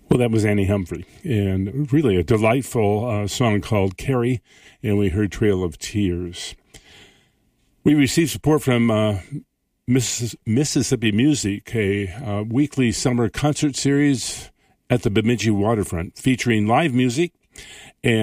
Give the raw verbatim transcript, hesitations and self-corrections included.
Well, that was Annie Humphrey, and really a delightful uh, song called Carrie, and we heard Trail of Tears. We received support from uh, Miss- Mississippi Music, a uh, weekly summer concert series at the Bemidji Waterfront featuring live music